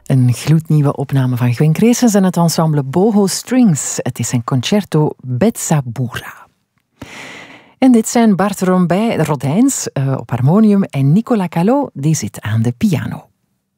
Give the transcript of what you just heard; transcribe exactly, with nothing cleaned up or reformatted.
Een gloednieuwe opname van Gwen Creesens en het ensemble Boho Strings. Het is een concerto Betsabura. En dit zijn Bart Rombij, Rodijns uh, op harmonium en Nicolas Calot, die zit aan de piano.